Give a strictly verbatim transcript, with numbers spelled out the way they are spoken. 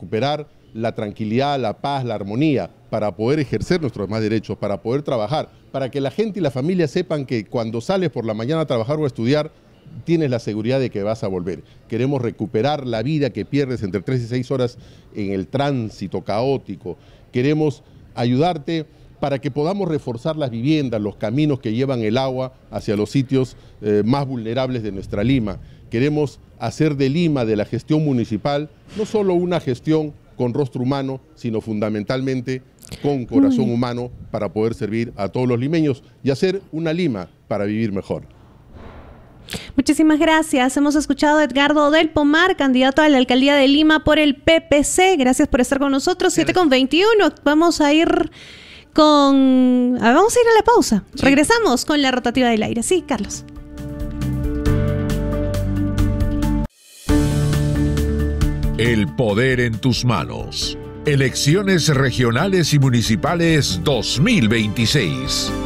recuperar la tranquilidad, la paz, la armonía, para poder ejercer nuestros demás derechos, para poder trabajar, para que la gente y la familia sepan que cuando sales por la mañana a trabajar o a estudiar, tienes la seguridad de que vas a volver. Queremos recuperar la vida que pierdes entre tres y seis horas en el tránsito caótico. Queremos ayudarte para que podamos reforzar las viviendas, los caminos que llevan el agua hacia los sitios eh, más vulnerables de nuestra Lima. Queremos hacer de Lima, de la gestión municipal, no solo una gestión con rostro humano, sino fundamentalmente con corazón humano para poder servir a todos los limeños y hacer una Lima para vivir mejor. Muchísimas gracias. Hemos escuchado a Edgardo del Pomar, candidato a la alcaldía de Lima por el P P C. Gracias por estar con nosotros. siete con veintiuno. Vamos a ir con... A ver, vamos a ir a la pausa. Sí. Regresamos con la rotativa del aire. Sí, Carlos. El poder en tus manos. Elecciones regionales y municipales dos mil veintiséis.